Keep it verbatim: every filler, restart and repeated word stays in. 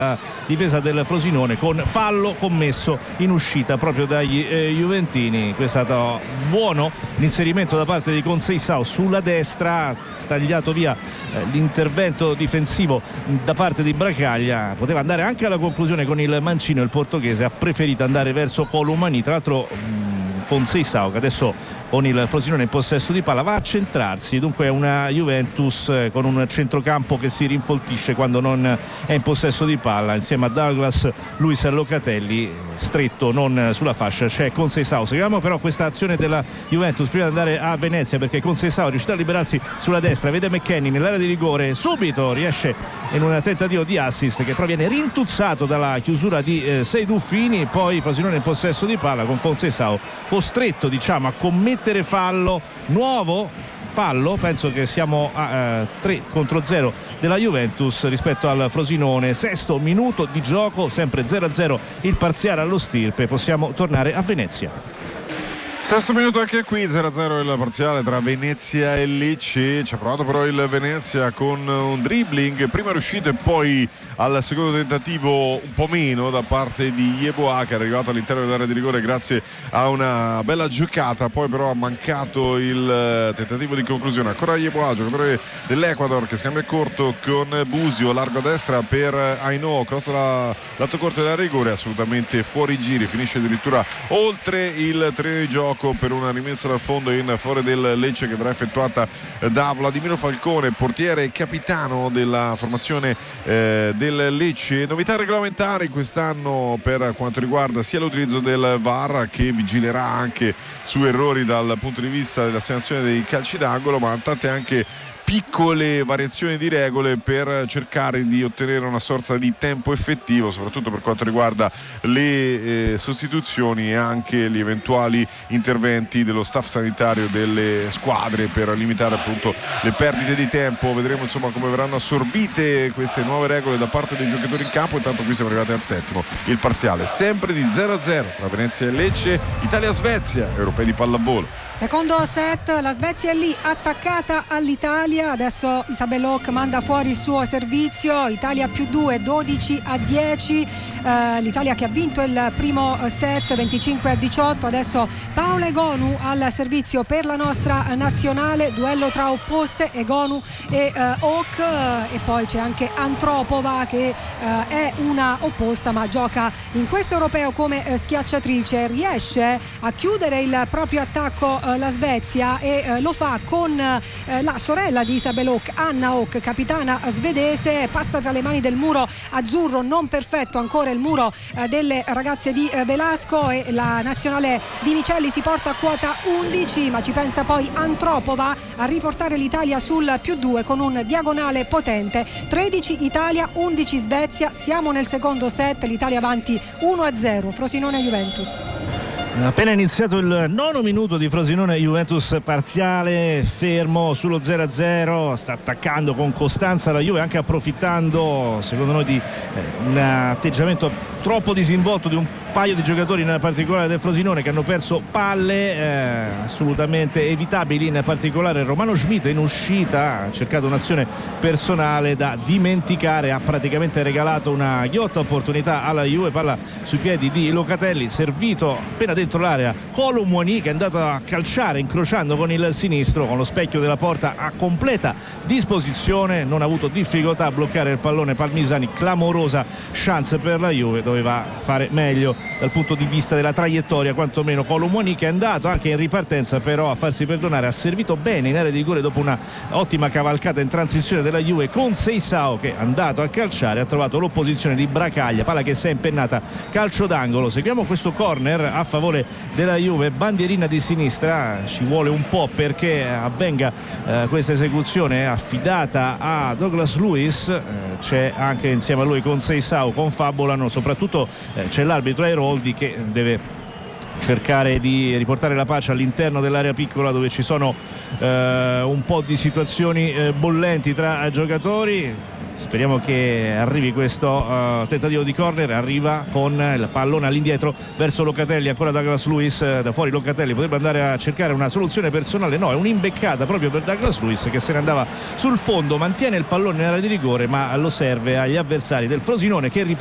difesa del Frosinone con fallo commesso in uscita proprio dagli eh, juventini. Questo è stato buono l'inserimento da parte di Conceição sulla destra, tagliato via eh, l'intervento difensivo da parte di Bracaglia. Poteva andare anche alla conclusione con il mancino, il portoghese ha preferito andare verso Colomani. Tra l'altro mh, Conceição, che adesso con il Frosinone in possesso di palla va a centrarsi, dunque è una Juventus eh, con un centrocampo che si rinfoltisce quando non è in possesso di palla, insieme a Douglas Luiz Locatelli, stretto non sulla fascia c'è Conceição. Seguiamo però questa azione della Juventus prima di andare a Venezia, perché Conceição è riuscito a liberarsi sulla destra, vede McKennie nell'area di rigore, subito riesce in un tentativo di assist che però viene rintuzzato dalla chiusura di eh, Seydou Fini. Poi Frosinone in possesso di palla con Conceição costretto diciamo a commettere fallo, nuovo fallo, penso che siamo a eh, tre contro zero della Juventus rispetto al Frosinone. Sesto minuto di gioco, sempre zero a zero il parziale allo Stirpe, possiamo tornare a Venezia. Sesto minuto anche qui, zero a zero il parziale tra Venezia e Lecce. Ci ha provato però il Venezia con un dribbling, prima riuscito e poi al secondo tentativo un po' meno da parte di Yeboah, che è arrivato all'interno dell'area di rigore grazie a una bella giocata. Poi però ha mancato il tentativo di conclusione. Ancora Yeboah, giocatore dell'Ecuador, che scambia corto con Busio, largo a destra per Ainhoa, cross la, lato corto dell'area di rigore, assolutamente fuori giri, finisce addirittura oltre il terreno di gioco per una rimessa dal fondo in favore del Lecce, che verrà effettuata da Vladimiro Falcone, portiere e capitano della formazione eh, del Lecce. Novità regolamentari quest'anno per quanto riguarda sia l'utilizzo del V A R, che vigilerà anche su errori dal punto di vista dell'assegnazione dei calci d'angolo, ma tante anche piccole variazioni di regole per cercare di ottenere una sorta di tempo effettivo, soprattutto per quanto riguarda le eh, sostituzioni e anche gli eventuali interventi dello staff sanitario delle squadre per limitare appunto le perdite di tempo. Vedremo insomma come verranno assorbite queste nuove regole da parte dei giocatori in campo. Intanto qui siamo arrivati al settimo, il parziale sempre di zero a zero tra Venezia e Lecce. Italia-Svezia, europei di pallavolo. Secondo set, la Svezia è lì attaccata all'Italia, adesso Isabel Hock manda fuori il suo servizio, Italia più due, dodici a dieci, eh, l'Italia che ha vinto il primo set venticinque a diciotto, adesso Paola Egonu al servizio per la nostra nazionale, duello tra opposte, Egonu e eh, Hock, e poi c'è anche Antropova che eh, è una opposta ma gioca in questo europeo come eh, schiacciatrice, riesce a chiudere il proprio attacco eh, la Svezia e eh, lo fa con eh, la sorella di Isabel Hock, Anna Hock, capitana svedese, passa tra le mani del muro azzurro, non perfetto ancora il muro eh, delle ragazze di eh, Velasco, e la nazionale di Micelli si porta a quota undici, ma ci pensa poi Antropova a riportare l'Italia sul più due con un diagonale potente. Tredici Italia, undici Svezia, siamo nel secondo set, l'Italia avanti uno a zero, Frosinone Juventus. Appena iniziato il nono minuto di Frosinone Juventus, parziale fermo sullo zero a zero, sta attaccando con costanza la Juve, anche approfittando secondo noi di eh, un atteggiamento troppo disinvolto di un paio di giocatori, in particolare del Frosinone, che hanno perso palle eh, assolutamente evitabili, in particolare Romano Schmidt in uscita ha cercato un'azione personale da dimenticare, ha praticamente regalato una ghiotta opportunità alla Juve. Palla sui piedi di Locatelli, servito appena dentro l'area Colomwani, che è andato a calciare incrociando con il sinistro, con lo specchio della porta a completa disposizione, non ha avuto difficoltà a bloccare il pallone Palmisani. Clamorosa chance per la Juve, doveva fare meglio dal punto di vista della traiettoria quantomeno Colomwani, che è andato anche in ripartenza però a farsi perdonare, ha servito bene in area di rigore dopo una ottima cavalcata in transizione della Juve. Conceição, che è andato a calciare, ha trovato l'opposizione di Bracaglia, palla che si è impennata, calcio d'angolo. Seguiamo questo corner a favore della Juve, bandierina di sinistra, ci vuole un po' perché avvenga eh, questa esecuzione affidata a Douglas Luiz, eh, c'è anche insieme a lui Conceição, confabulano, soprattutto eh, c'è l'arbitro Airoldi che deve cercare di riportare la pace all'interno dell'area piccola, dove ci sono eh, un po' di situazioni eh, bollenti tra giocatori. speriamo che arrivi questo uh, tentativo di corner. Arriva con il pallone all'indietro verso Locatelli, ancora Douglas Luiz, da fuori Locatelli potrebbe andare a cercare una soluzione personale, no, è un'imbeccata proprio per Douglas Luiz che se ne andava sul fondo, mantiene il pallone in area di rigore ma lo serve agli avversari del Frosinone che